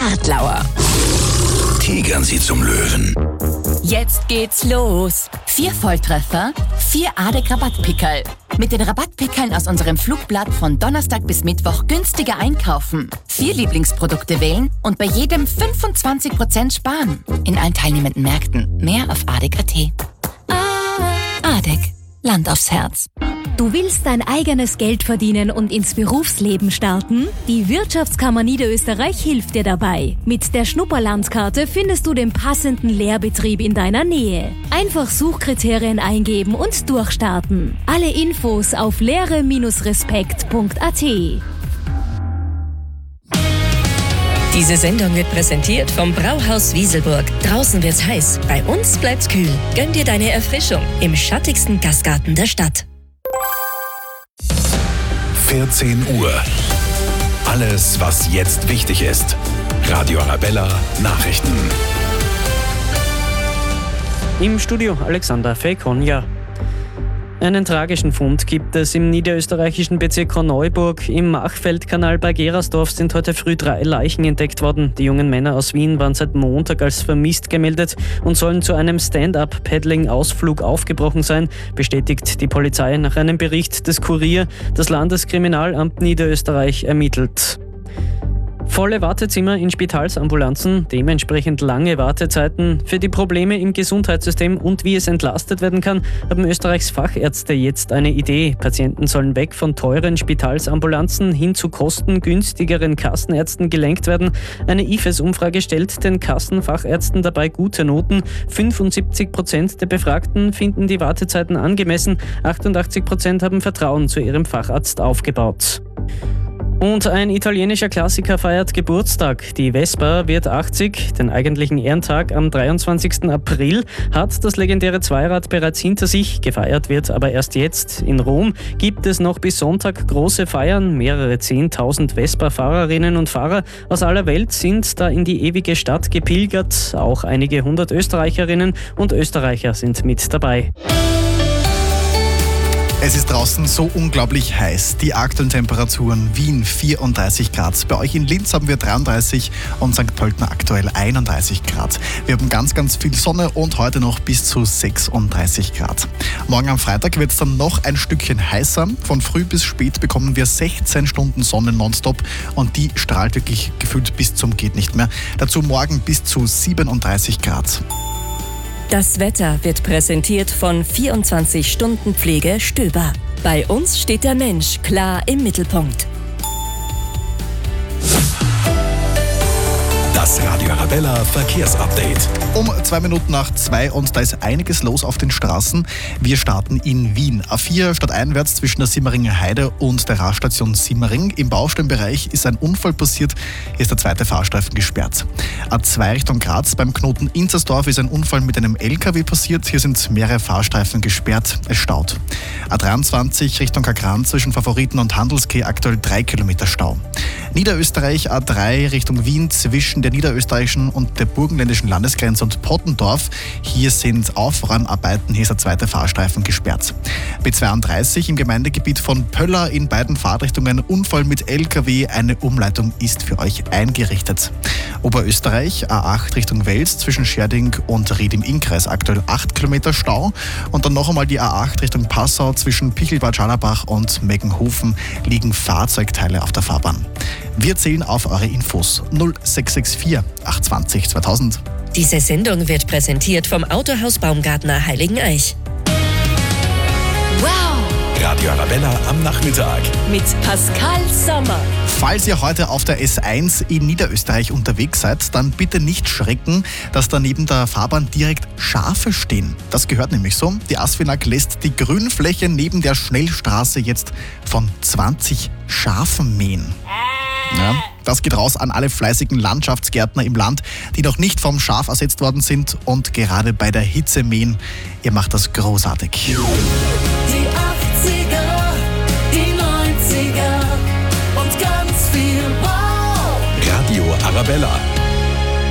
Hartlauer. Tigern sie zum Löwen. Jetzt geht's los. 4 Volltreffer, 4 ADEC-Rabattpickerl. Mit den Rabattpickeln aus unserem Flugblatt von Donnerstag bis Mittwoch günstiger einkaufen. 4 Lieblingsprodukte wählen und bei jedem 25% sparen. In allen teilnehmenden Märkten. Mehr auf ADEC.at. ADEC. Land aufs Herz. Du willst dein eigenes Geld verdienen und ins Berufsleben starten? Die Wirtschaftskammer Niederösterreich hilft dir dabei. Mit der Schnupperlandkarte findest du den passenden Lehrbetrieb in deiner Nähe. Einfach Suchkriterien eingeben und durchstarten. Alle Infos auf lehre-respekt.at. Diese Sendung wird präsentiert vom Brauhaus Wieselburg. Draußen wird's heiß, bei uns bleibt's kühl. Gönn dir deine Erfrischung im schattigsten Gastgarten der Stadt. 14 Uhr. Alles, was jetzt wichtig ist. Radio Arabella Nachrichten. Im Studio Alexander Fekonja. Einen tragischen Fund gibt es im niederösterreichischen Bezirk Korneuburg. Im Machfeldkanal bei Gerersdorf sind heute früh 3 Leichen entdeckt worden. Die jungen Männer aus Wien waren seit Montag als vermisst gemeldet und sollen zu einem Stand-up-Paddling-Ausflug aufgebrochen sein, bestätigt die Polizei nach einem Bericht des Kurier. Das Landeskriminalamt Niederösterreich ermittelt. Volle Wartezimmer in Spitalsambulanzen, dementsprechend lange Wartezeiten. Für die Probleme im Gesundheitssystem und wie es entlastet werden kann, haben Österreichs Fachärzte jetzt eine Idee. Patienten sollen weg von teuren Spitalsambulanzen hin zu kostengünstigeren Kassenärzten gelenkt werden. Eine IFES-Umfrage stellt den Kassenfachärzten dabei gute Noten. 75% der Befragten finden die Wartezeiten angemessen. 88% haben Vertrauen zu ihrem Facharzt aufgebaut. Und ein italienischer Klassiker feiert Geburtstag. Die Vespa wird 80. Den eigentlichen Ehrentag am 23. April hat das legendäre Zweirad bereits hinter sich. Gefeiert wird aber erst jetzt. In Rom gibt es noch bis Sonntag große Feiern. Mehrere 10.000 Vespa-Fahrerinnen und Fahrer aus aller Welt sind da in die ewige Stadt gepilgert. Auch einige 100 Österreicherinnen und Österreicher sind mit dabei. Es ist draußen so unglaublich heiß. Die aktuellen Temperaturen: Wien 34 Grad. Bei euch in Linz haben wir 33 und St. Pölten aktuell 31 Grad. Wir haben ganz, ganz viel Sonne und heute noch bis zu 36 Grad. Morgen am Freitag wird es dann noch ein Stückchen heißer. Von früh bis spät bekommen wir 16 Stunden Sonne nonstop und die strahlt wirklich gefühlt bis zum geht nicht mehr. Dazu morgen bis zu 37 Grad. Das Wetter wird präsentiert von 24-Stunden-Pflege Stöber. Bei uns steht der Mensch klar im Mittelpunkt. Das Radio Arabella Verkehrsupdate. Um 2 Minuten nach 2 und da ist einiges los auf den Straßen. Wir starten in Wien. A4 stadteinwärts zwischen der Simmeringer Heide und der Raststation Simmering. Im Baustellenbereich ist ein Unfall passiert. Hier ist der zweite Fahrstreifen gesperrt. A2 Richtung Graz beim Knoten Inzersdorf ist ein Unfall mit einem LKW passiert. Hier sind mehrere Fahrstreifen gesperrt. Es staut. A23 Richtung Kagran zwischen Favoriten und Handelskeh aktuell 3 Kilometer Stau. Niederösterreich A3 Richtung Wien zwischen der niederösterreichischen und der burgenländischen Landesgrenze und Pottendorf. Hier sind Aufräumarbeiten, hier ist der zweite Fahrstreifen gesperrt. B32 im Gemeindegebiet von Pöller in beiden Fahrtrichtungen Unfall mit LKW. Eine Umleitung ist für euch eingerichtet. Oberösterreich A8 Richtung Wels zwischen Scherding und Ried im Innkreis aktuell 8 Kilometer Stau. Und dann noch einmal die A8 Richtung Passau zwischen Pichelbad Schallerbach und Meggenhofen liegen Fahrzeugteile auf der Fahrbahn. Wir zählen auf eure Infos 0664 820 2000. Diese Sendung wird präsentiert vom Autohaus Baumgartner Heiligeneich. Wow! Radio Arabella am Nachmittag. Mit Pascal Sommer. Falls ihr heute auf der S1 in Niederösterreich unterwegs seid, dann bitte nicht schrecken, dass da neben der Fahrbahn direkt Schafe stehen. Das gehört nämlich so. Die ASFINAG lässt die Grünfläche neben der Schnellstraße jetzt von 20 Schafen mähen. Ja, das geht raus an alle fleißigen Landschaftsgärtner im Land, die noch nicht vom Schaf ersetzt worden sind und gerade bei der Hitze mähen. Ihr macht das großartig. Die 80er, die 90er und ganz viel Wow! Radio Arabella.